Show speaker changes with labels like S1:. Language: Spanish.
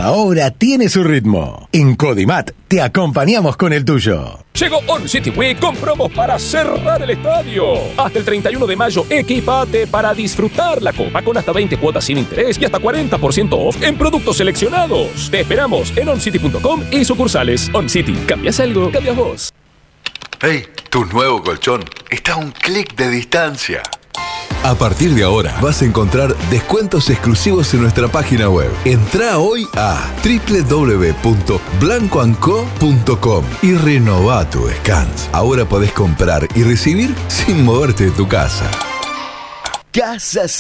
S1: ahora tiene su ritmo. En Codimat te acompañamos con el tuyo.
S2: Llegó On City Week con promos para cerrar el estadio. Hasta el 31 de mayo, equipate para disfrutar la Copa con hasta 20 cuotas sin interés y hasta 40% off en productos seleccionados. Te esperamos en oncity.com y sucursales. On City, ¿cambias algo? Cambias vos.
S3: Hey, tu nuevo colchón está a un clic de distancia.
S4: A partir de ahora vas a encontrar descuentos exclusivos en nuestra página web. Entrá hoy a www.blancoandco.com y renová tu descanso. Ahora podés comprar y recibir sin moverte de tu casa.
S1: Casa